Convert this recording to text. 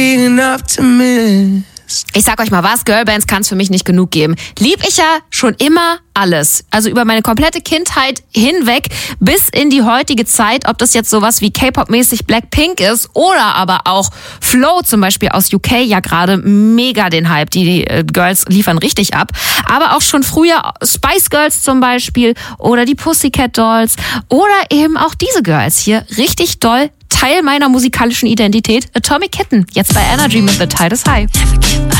Ich sag euch mal was, Girlbands kann es für mich nicht genug geben. Lieb ich ja schon immer alles. Also über meine komplette Kindheit hinweg bis in die heutige Zeit, ob das jetzt sowas wie K-Pop-mäßig Blackpink ist oder aber auch Flow zum Beispiel aus UK, ja gerade mega den Hype. Die Girls liefern richtig ab. Aber auch schon früher Spice Girls zum Beispiel oder die Pussycat Dolls oder eben auch diese Girls hier. Richtig doll Teil meiner musikalischen Identität. Atomic Kitten, jetzt bei Energy mit The Tide is High.